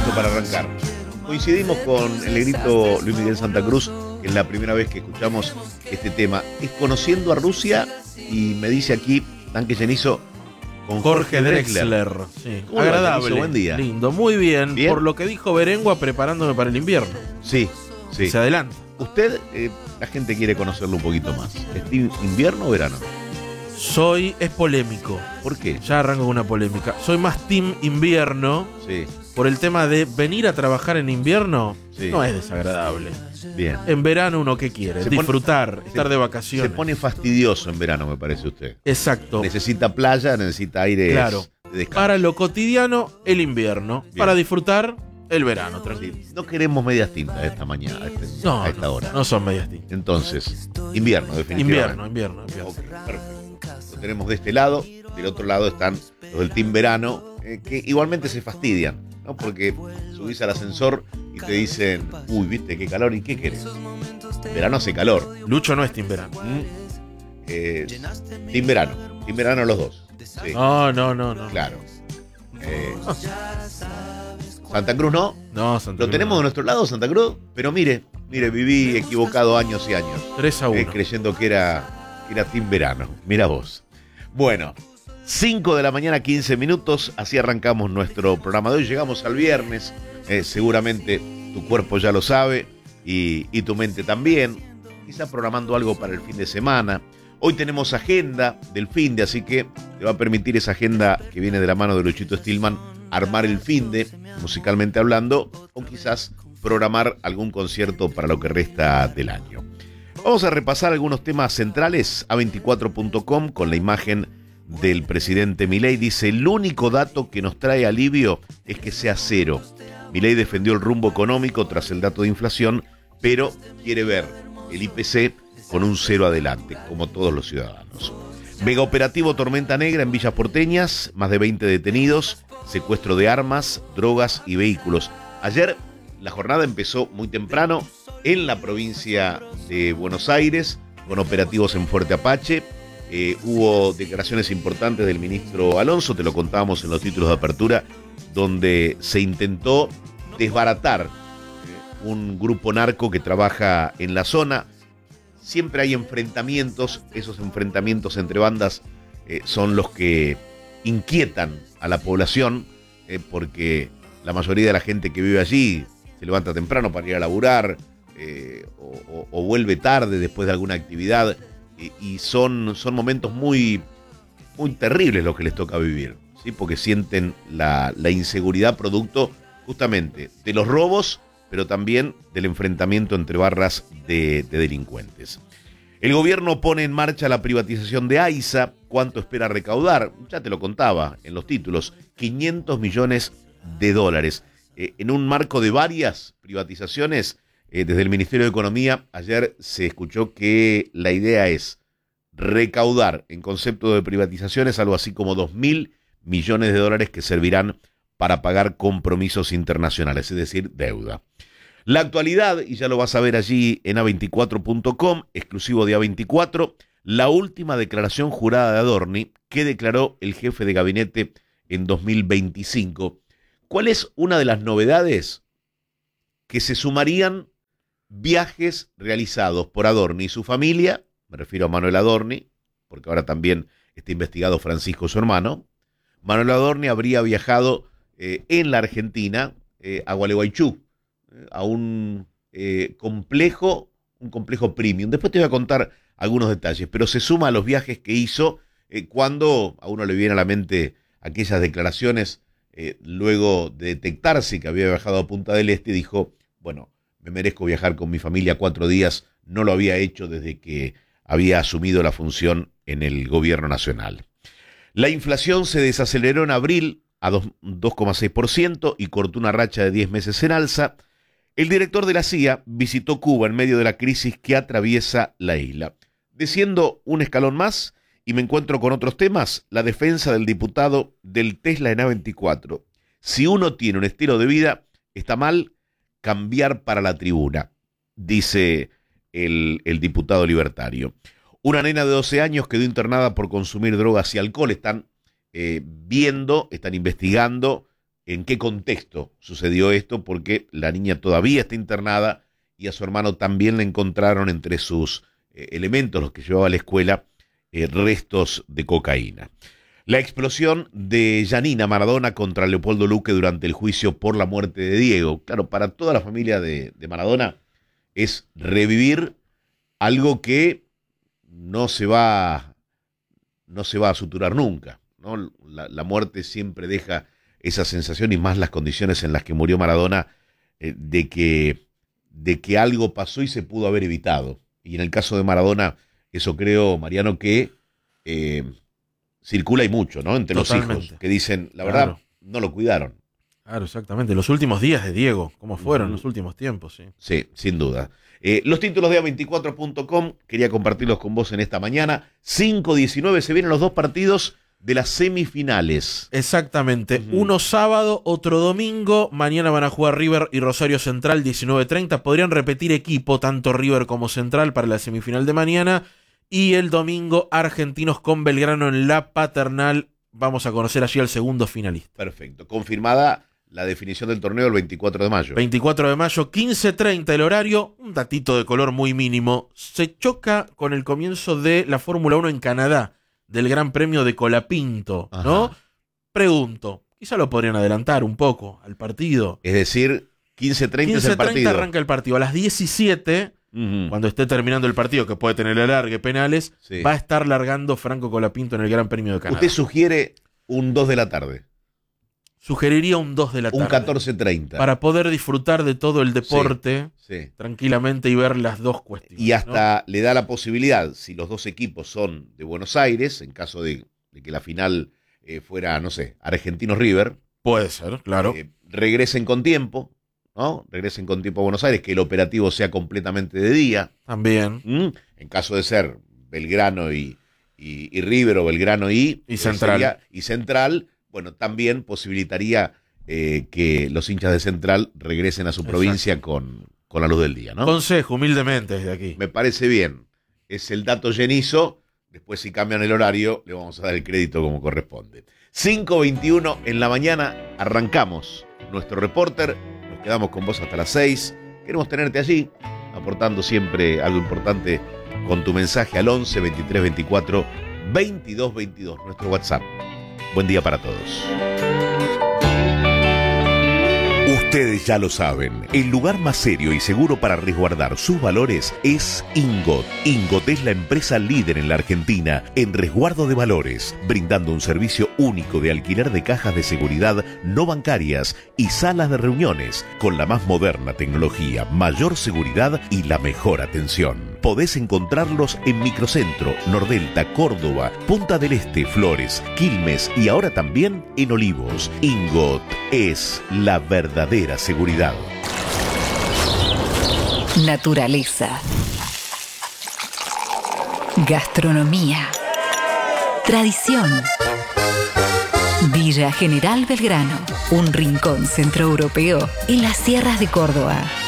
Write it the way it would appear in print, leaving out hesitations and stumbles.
listo para arrancar. Coincidimos con el negrito Luis Miguel Santa Cruz, que es la primera vez que escuchamos este tema. Es Conociendo a Rusia, y me dice aquí Tanque Llenizo con Jorge Drexler. Sí. Agradable. Buen día. Lindo, muy bien. ¿Bien? Por lo que dijo Berengua, preparándome para el invierno. Sí, sí. Se adelanta. Usted, la gente quiere conocerlo un poquito más. ¿Es team invierno o verano? Es polémico. ¿Por qué? Ya arranco con una polémica. Soy más team invierno Sí, por el tema de venir a trabajar en invierno. Sí. No es desagradable. bien. En verano uno ¿qué quiere? Se Disfrutar, se- estar de vacaciones. Se pone fastidioso en verano, me parece usted. Exacto. Necesita playa, necesita aire Claro. de descanso. Para lo cotidiano, el invierno. Bien. Para disfrutar, el verano, tranquilo. Sí, no queremos medias tintas esta mañana, a esta hora. No son medias tintas. Entonces, invierno, definitivamente. Invierno. Ok, perfecto. Lo tenemos de este lado, del otro lado están los del team verano, que igualmente se fastidian, ¿no? Porque subís al ascensor y te dicen, uy, viste qué calor, ¿y qué querés? Verano hace calor. Lucho no es team verano. Team verano los dos. Sí, No. claro. Santa Cruz no. No, Santa Lo Cruz tenemos no. de nuestro lado, Santa Cruz, pero mire, viví equivocado años y años. 3-1. Creyendo que era team verano. Mira vos. Bueno, 5 de la mañana, 15 minutos. Así arrancamos nuestro programa de hoy. Llegamos al viernes. Seguramente tu cuerpo ya lo sabe y tu mente también. Quizá programando algo para el fin de semana. Hoy tenemos agenda del fin de, así que te va a permitir esa agenda que viene de la mano de Luchito Stillman armar el fin de, musicalmente hablando, o quizás programar algún concierto para lo que resta del año. Vamos a repasar algunos temas centrales. A24.com con la imagen del presidente Milei dice: el único dato que nos trae alivio es que sea cero. Milei defendió el rumbo económico tras el dato de inflación, pero quiere ver el IPC con un cero adelante, como todos los ciudadanos. Mega operativo Tormenta Negra en Villas Porteñas, más de 20 detenidos, secuestro de armas, drogas y vehículos. Ayer la jornada empezó muy temprano en la provincia de Buenos Aires, con operativos en Fuerte Apache. Hubo declaraciones importantes del ministro Alonso, te lo contábamos en los títulos de apertura, donde se intentó desbaratar un grupo narco que trabaja en la zona. Siempre hay enfrentamientos, esos enfrentamientos entre bandas son los que inquietan a la población, porque la mayoría de la gente que vive allí se levanta temprano para ir a laburar, o vuelve tarde después de alguna actividad, y son momentos muy, muy terribles los que les toca vivir, ¿sí? Porque sienten la inseguridad producto justamente de los robos, pero también del enfrentamiento entre barras de delincuentes. El gobierno pone en marcha la privatización de AISA. ¿Cuánto espera recaudar? Ya te lo contaba en los títulos, $500 millones. En un marco de varias privatizaciones, desde el Ministerio de Economía, ayer se escuchó que la idea es recaudar en concepto de privatizaciones algo así como $2.000 millones que servirán para pagar compromisos internacionales, es decir, deuda. La actualidad, y ya lo vas a ver allí en A24.com, exclusivo de A24, la última declaración jurada de Adorni, que declaró el jefe de gabinete en 2025. ¿Cuál es una de las novedades? Que se sumarían viajes realizados por Adorni y su familia, me refiero a Manuel Adorni, porque ahora también está investigado Francisco, su hermano. Manuel Adorni habría viajado en la Argentina, a Gualeguaychú, a un complejo premium. Después te voy a contar algunos detalles, pero se suma a los viajes que hizo cuando a uno le viene a la mente aquellas declaraciones luego de detectarse que había viajado a Punta del Este. Dijo, bueno, me merezco viajar con mi familia 4 días, no lo había hecho desde que había asumido la función en el gobierno nacional. La inflación se desaceleró en abril a 2,6% y cortó una racha de 10 meses en alza. El director de la CIA visitó Cuba en medio de la crisis que atraviesa la isla. Desciendo un escalón más y me encuentro con otros temas, la defensa del diputado del Tesla en A24. Si uno tiene un estilo de vida, está mal cambiar para la tribuna, dice el diputado libertario. Una nena de 12 años quedó internada por consumir drogas y alcohol. Están investigando en qué contexto sucedió esto, porque la niña todavía está internada y a su hermano también le encontraron entre sus elementos, los que llevaba a la escuela, restos de cocaína. La explosión de Janina Maradona contra Leopoldo Luque durante el juicio por la muerte de Diego. Claro, para toda la familia de Maradona es revivir algo que no se va a suturar nunca, ¿no? La muerte siempre deja esa sensación, y más las condiciones en las que murió Maradona, de que algo pasó y se pudo haber evitado. Y en el caso de Maradona, eso creo, Mariano, que circula y mucho, ¿no? Entre Totalmente. los hijos, que dicen, la verdad, Claro. no lo cuidaron. Claro, exactamente. Los últimos días de Diego, ¿cómo fueron los últimos tiempos? Sí. Sí, sin duda. Los títulos de A24.com, quería compartirlos con vos en esta mañana. 5-19, se vienen los dos partidos de las semifinales. Exactamente. Uno sábado, otro domingo. Mañana van a jugar River y Rosario Central, 19:30. Podrían repetir equipo, tanto River como Central, para la semifinal de mañana. Y el domingo, Argentinos con Belgrano en La Paternal. Vamos a conocer allí al segundo finalista. Perfecto. Confirmada la definición del torneo el 24 de mayo. 24 de mayo, 15:30 el horario. Un datito de color muy mínimo. Se choca con el comienzo de la Fórmula 1 en Canadá, del Gran Premio de Colapinto, ¿no? Ajá. Pregunto, quizá lo podrían adelantar un poco al partido. Es decir, 15:30 es el 15:30 partido. arranca el partido. A las 17, cuando esté terminando el partido, que puede tener alargue, penales, Sí. va a estar largando Franco Colapinto en el Gran Premio de Canadá. Usted sugiere un 2 de la tarde, Sugeriría un 2 de la tarde. un 14:30. Para poder disfrutar de todo el deporte Sí. tranquilamente y ver las dos cuestiones. Y hasta le da la posibilidad, si los dos equipos son de Buenos Aires, en caso de que la final fuera, no sé, Argentinos River, Puede ser, claro. regresen con tiempo, ¿no? Regresen con tiempo a Buenos Aires, que el operativo sea completamente de día. También. En caso de ser Belgrano y River, o Belgrano y Central. Y Central, bueno, también posibilitaría que los hinchas de Central regresen a su provincia con la luz del día, ¿no? Consejo, humildemente, desde aquí. Me parece bien. Es el dato llenizo. Después, si cambian el horario, le vamos a dar el crédito como corresponde. 5:21 en la mañana, arrancamos nuestro reporter. Nos quedamos con vos hasta las 6. Queremos tenerte allí, aportando siempre algo importante con tu mensaje al 11 23 24 22 22, nuestro WhatsApp. Buen día para todos. Ustedes ya lo saben, el lugar más serio y seguro para resguardar sus valores es Ingot. Ingot es la empresa líder en la Argentina en resguardo de valores, brindando un servicio único de alquiler de cajas de seguridad no bancarias y salas de reuniones, con la más moderna tecnología, mayor seguridad y la mejor atención. Podés encontrarlos en Microcentro, Nordelta, Córdoba, Punta del Este, Flores, Quilmes y ahora también en Olivos. Ingot es la verdadera seguridad. Naturaleza. Gastronomía. Tradición. Villa General Belgrano, un rincón centroeuropeo en las sierras de Córdoba.